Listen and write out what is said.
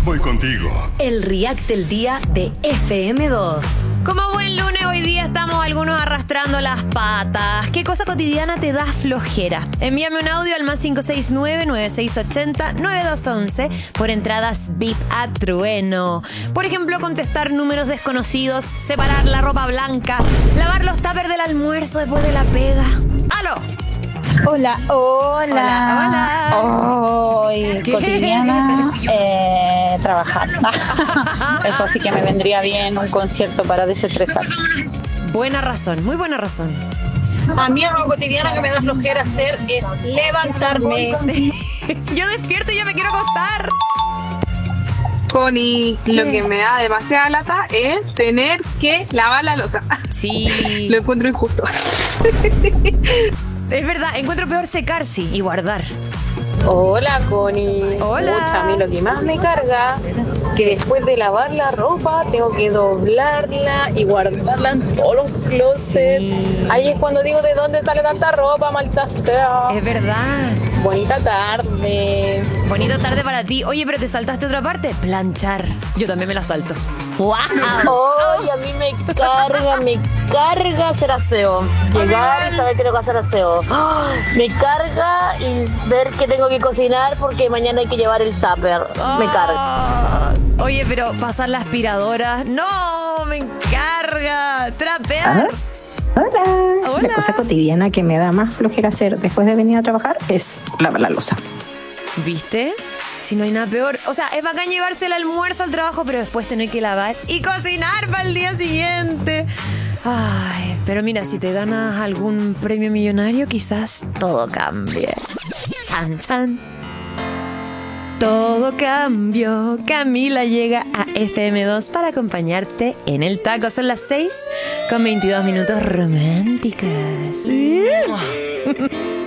Voy contigo. El React del día de FM2. Como buen lunes, hoy día estamos algunos arrastrando las patas. ¿Qué cosa cotidiana te da flojera? Envíame un audio al más 569-9680-9211 por entradas VIP a trueno. Por ejemplo, contestar números desconocidos, separar la ropa blanca, lavar los tuppers del almuerzo después de la pega. ¡Aló! Hola. Hoy cotidiana, trabajar. Eso sí que me vendría bien un concierto para desestresar. Buena razón, muy buena razón. A mí algo cotidiano que me da flojera hacer es levantarme. Yo despierto y ya me quiero acostar. Connie, lo que me da demasiada lata es tener que lavar la loza. Sí. Lo encuentro injusto. Es verdad, encuentro peor secarse y guardar. Hola, Connie. Hola. Pucha, a mí lo que más me carga que después de lavar la ropa tengo que doblarla y guardarla en todos los closets. Sí. Ahí es cuando digo, ¿de dónde sale tanta ropa, malta sea? Es verdad. Bonita tarde. Bonita tarde para ti. Oye, pero te saltaste otra parte. Planchar. Yo también me la salto. ¡Wow! ¡Ay, a mí me carga hacer aseo! Llegar y saber que tengo que hacer aseo. Me carga y ver que tengo que cocinar porque mañana hay que llevar el tupper. Me carga. Oye, pero pasar la aspiradora. ¡No! ¡Me encarga! ¡Trapear! Hola. La cosa cotidiana que me da más flojera hacer después de venir a trabajar es lavar la loza. ¿Viste? Si no hay nada peor. O sea, es bacán llevarse el almuerzo al trabajo, pero después tener que lavar y cocinar para el día siguiente. Ay, pero mira, si te ganas algún premio millonario, quizás todo cambie. Chan, chan. Todo cambió. Camila llega a FM2 para acompañarte en el taco. Son las 6:22 románticas.